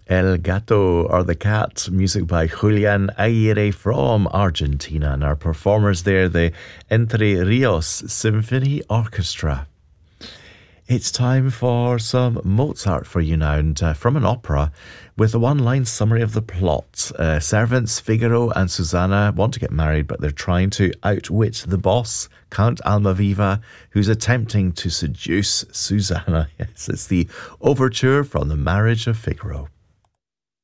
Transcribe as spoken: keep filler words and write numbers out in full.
El Gato, or The Cat, music by Julian Aguirre from Argentina. And our performers there, the Entre Rios Symphony Orchestra. It's time for some Mozart for you now, and uh, from an opera with a one-line summary of the plot. Uh, servants Figaro and Susanna want to get married, but they're trying to outwit the boss, Count Almaviva, who's attempting to seduce Susanna. Yes, it's the overture from The Marriage of Figaro.